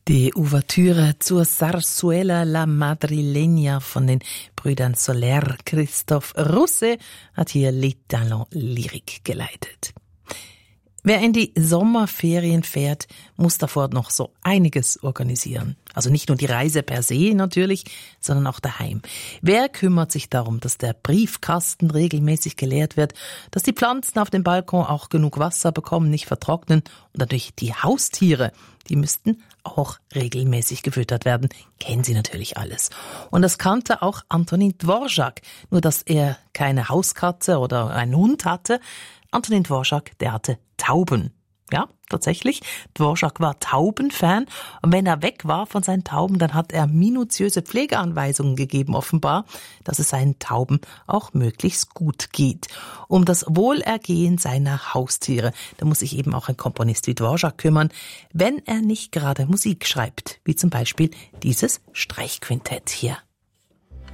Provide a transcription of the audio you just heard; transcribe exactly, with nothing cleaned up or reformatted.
Die Ouvertüre zur Zarzuela La Madrileña von den Brüdern Soler. Christoph Russe hat hier Les Talents Lyriques geleitet. Wer in die Sommerferien fährt, muss davor noch so einiges organisieren. Also nicht nur die Reise per se natürlich, sondern auch daheim. Wer kümmert sich darum, dass der Briefkasten regelmäßig geleert wird, dass die Pflanzen auf dem Balkon auch genug Wasser bekommen, nicht vertrocknen und natürlich die Haustiere, die müssten auch regelmäßig gefüttert werden. Kennen Sie natürlich alles. Und das kannte auch Antonín Dvořák, nur dass er keine Hauskatze oder einen Hund hatte. Antonín Dvořák, der hatte Tauben. Ja, tatsächlich. Dvořák war Taubenfan und wenn er weg war von seinen Tauben, dann hat er minutiöse Pflegeanweisungen gegeben, offenbar, dass es seinen Tauben auch möglichst gut geht. Um das Wohlergehen seiner Haustiere, da muss sich eben auch ein Komponist wie Dvořák kümmern, wenn er nicht gerade Musik schreibt, wie zum Beispiel dieses Streichquintett hier.